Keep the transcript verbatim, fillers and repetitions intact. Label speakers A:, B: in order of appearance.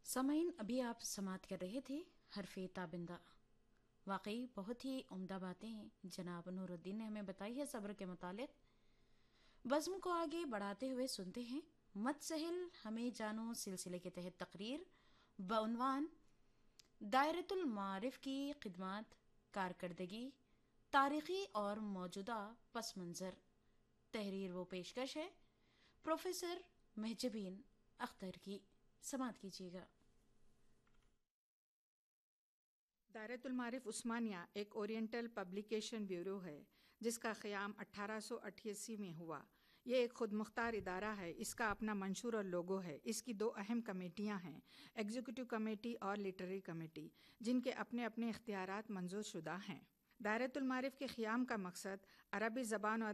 A: सामाइन, अभी आप समात कर रहे थे हरफे ताबिंदा। वाकई बहुत ही उम्दा बातें जनाब नूरुद्दीन ने हमें बताई है सब्र के मुतालिक। बज़्म को आगे बढ़ाते हुए सुनते हैं मत सहल हमें जानो सिलसिले के तहत तकरीर बउनवान दायरतुल मारिफ की खिदमत, कारकर्दगी, तारीखी और मौजूदा पस मंज़र। तहरीर वो पेशकश है प्रोफेसर महजबीन अख्तर की। समात कीजिएगा।
B: दायरतुल मारिफ उस्मानिया एक ओरिएंटल पब्लिकेशन ब्यूरो है जिसका क़याम अठारह सौ अट्ठासी में हुआ। ये एक खुद मुख्तार इदारा है। इसका अपना मंशूर और लोगो है। इसकी दो अहम कमेटियां हैं, एग्जीक्यूटिव कमेटी और लिटरेरी कमेटी, जिनके अपने अपने इख्तियारात मंजूर शुदा हैं। दायरतुल मारिफ के क़याम का मकसद अरबी ज़बान और